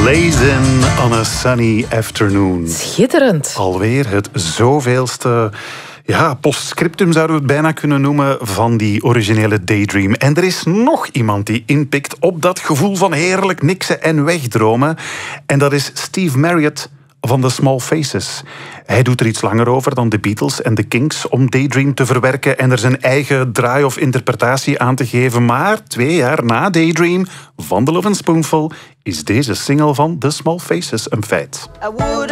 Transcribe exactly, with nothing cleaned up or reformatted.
Blazing on a sunny afternoon. Schitterend. Alweer het zoveelste ja, postscriptum zouden we het bijna kunnen noemen van die originele Daydream. En er is nog iemand die inpikt op dat gevoel van heerlijk niksen en wegdromen. En dat is Steve Marriott van The Small Faces. Hij doet er iets langer over dan de Beatles en de Kinks om Daydream te verwerken en er zijn eigen draai of interpretatie aan te geven. Maar twee jaar na Daydream van The Lovin' Spoonful is deze single van The Small Faces een feit. I would